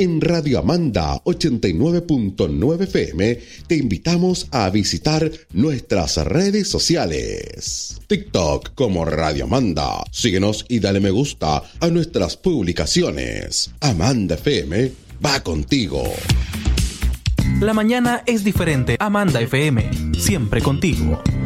En Radio Amanda 89.9 FM te invitamos a visitar nuestras redes sociales. TikTok como Radio Amanda. Síguenos y dale me gusta a nuestras publicaciones. Amanda FM va contigo. La mañana es diferente. Amanda FM, siempre contigo.